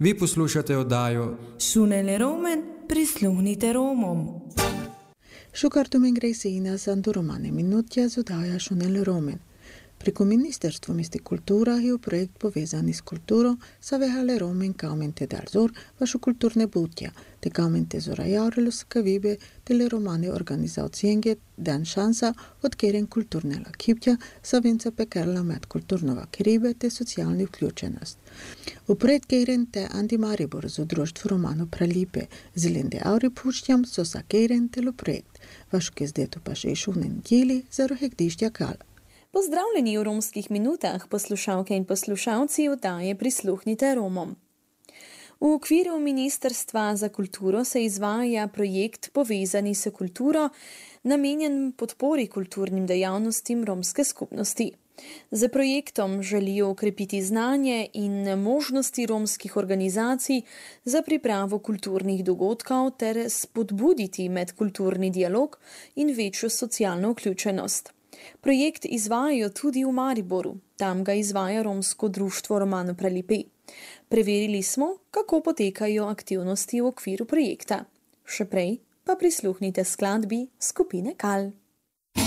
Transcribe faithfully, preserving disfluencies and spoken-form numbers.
Vi poslušate oddajo Šunele Romen, prisluhnite Romom. Šukartum Grejsina Sandu Romane minutja z oddaja Šunele Romen. Preko Ministerstva mesti kultura je projekt povezani s kulturo savehale Romen kaumente dalzor vašu kulturne butja, te kaumente zora jaurelu skavibe tele romane organizacijenge dan šansa od keren kulturnela kiptja savenca pekerla med kulturnova kribe te socijalni vključenost. U projekt keren te Andi Maribor z društvo romano Pralipe zilende auri puštjam so sa keren telo projekt, vašu kezdetu pa še išunen djeli za rohekdištja kala. Pozdravljeni v romskih minutah, poslušalke in poslušalci oddaje Prisluhnite Romom. V okviru Ministerstva za kulturo se izvaja projekt Povezani s kulturo, namenjen podpori kulturnim dejavnostim romske skupnosti. Z projektom želijo okrepiti znanje in možnosti romskih organizacij za pripravo kulturnih dogodkov ter spodbuditi medkulturni dialog in večjo socialno vključenost. Projekt izvajajo tudi v Mariboru, tam ga izvaja romsko društvo Romano Pralipe. Preverili smo, kako potekajo aktivnosti v okviru projekta. Še prej pa prisluhnite skladbi skupine Kal.